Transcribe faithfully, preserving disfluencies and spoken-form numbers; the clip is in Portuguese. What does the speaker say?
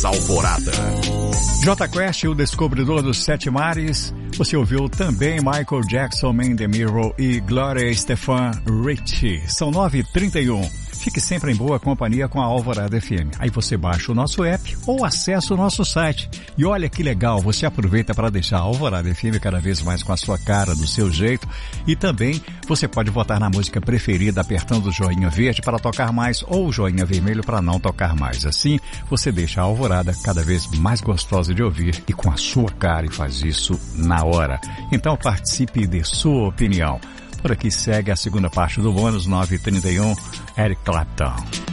Alvorada. Jota Quest, o descobridor dos sete mares. Você ouviu também Michael Jackson, Man in the Mirror e Gloria Estefan Ricci. São nove e trinta e um. Fique sempre em boa companhia com a Alvorada F M. Aí você baixa o nosso app ou acessa o nosso site. E olha que legal, você aproveita para deixar a Alvorada F M cada vez mais com a sua cara, do seu jeito. E também você pode votar na música preferida apertando o joinha verde para tocar mais ou o joinha vermelho para não tocar mais. Assim, você deixa a Alvorada cada vez mais gostosa de ouvir e com a sua cara, e faz isso na hora. Então participe de sua opinião. Por aqui segue a segunda parte do bônus nove e trinta e um, Eric Clapton.